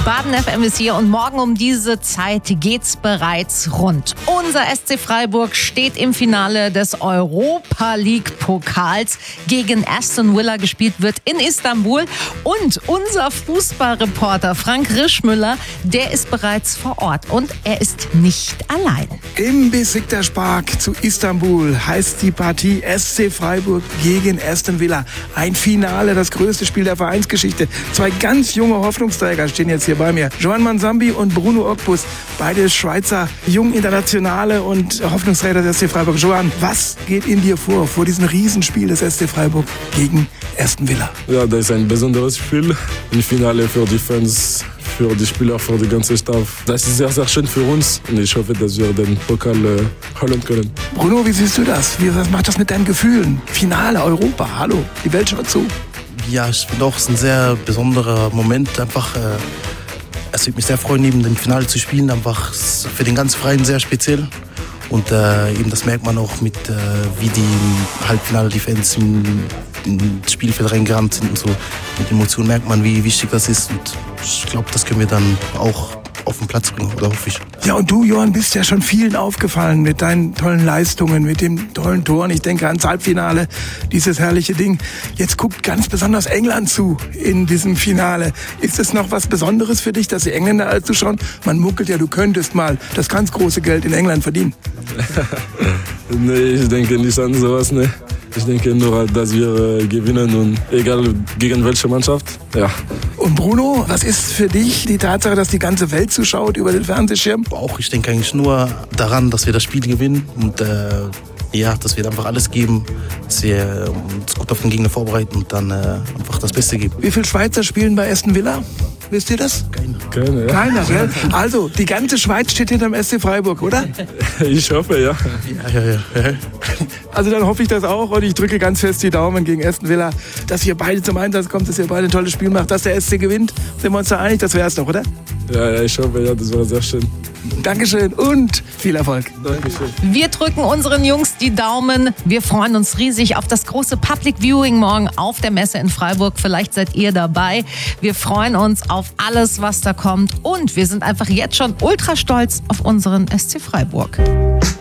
Baden FM ist hier und morgen um diese Zeit geht's bereits rund. Unser SC Freiburg steht im Finale des Europa League Pokals gegen Aston Villa. Gespielt wird in Istanbul. Und unser Fußballreporter Frank Rischmüller, der ist bereits vor Ort und er ist nicht allein. Im Besiktaspark zu Istanbul heißt die Partie SC Freiburg gegen Aston Villa. Ein Finale, das größte Spiel der Vereinsgeschichte. Zwei ganz junge Hoffnungsträger stehen jetzt hier bei mir. Joan Mansambi und Bruno Ogbus, beide Schweizer Junginternationale und Hoffnungsträger des SC Freiburg. Joan, was geht in dir vor diesem Riesenspiel des SC Freiburg gegen Aston Villa? Ja, das ist ein besonderes Spiel. Ein Finale für die Fans, für die Spieler, für die ganze Staff. Das ist sehr, sehr schön für uns und ich hoffe, dass wir den Pokal holen können. Bruno, wie siehst du das? Was macht das mit deinen Gefühlen? Finale Europa, hallo, die Welt schaut zu. Ja, ich finde auch, es ist ein sehr besonderer Moment. Einfach, es würde mich sehr freuen, neben dem Finale zu spielen. Einfach für den ganzen Verein sehr speziell. Und eben das merkt man auch mit, wie die im Halbfinale die Fans ins Spielfeld reingerannt sind und so. Mit Emotionen merkt man, wie wichtig das ist. Und ich glaube, das können wir dann auch auf den Platz bringen, oder hoffe ich. Ja, und du, Johann, bist ja schon vielen aufgefallen mit deinen tollen Leistungen, mit den tollen Toren. Ich denke ans Halbfinale, dieses herrliche Ding. Jetzt guckt ganz besonders England zu in diesem Finale. Ist es noch was Besonderes für dich, dass die Engländer alle zuschauen? Man munkelt ja, du könntest mal das ganz große Geld in England verdienen. Nee, ich denke nicht an sowas, ne. Ich denke nur, dass wir gewinnen und egal gegen welche Mannschaft, ja. Und Bruno, was ist für dich die Tatsache, dass die ganze Welt zuschaut über den Fernsehschirm? Auch ich denke eigentlich nur daran, dass wir das Spiel gewinnen und dass wir einfach alles geben, dass wir uns gut auf den Gegner vorbereiten und dann einfach das Beste geben. Wie viele Schweizer spielen bei Aston Villa? Wisst ihr das? Keine, ja. Keiner, gell? Also, die ganze Schweiz steht hinterm SC Freiburg, oder? Ich hoffe, ja. Ja. Also dann hoffe ich das auch und ich drücke ganz fest die Daumen gegen Aston Villa, dass ihr beide zum Einsatz kommt, dass ihr beide ein tolles Spiel macht, dass der SC gewinnt. Sind wir uns da einig? Das wäre es doch, oder? Ja, ich hoffe, ja, das war sehr schön. Dankeschön und viel Erfolg. Dankeschön. Wir drücken unseren Jungs die Daumen. Wir freuen uns riesig auf das große Public Viewing morgen auf der Messe in Freiburg. Vielleicht seid ihr dabei. Wir freuen uns auf alles, was da kommt. Und wir sind einfach jetzt schon ultra stolz auf unseren SC Freiburg.